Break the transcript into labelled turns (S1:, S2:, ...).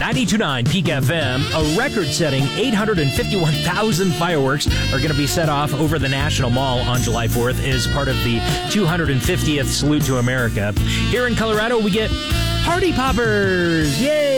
S1: 92.9 Peak FM, a record-setting 851,000 fireworks are going to be set off over the National Mall on July 4th as part of the 250th Salute to America. Here in Colorado, we get Party Poppers! Yay!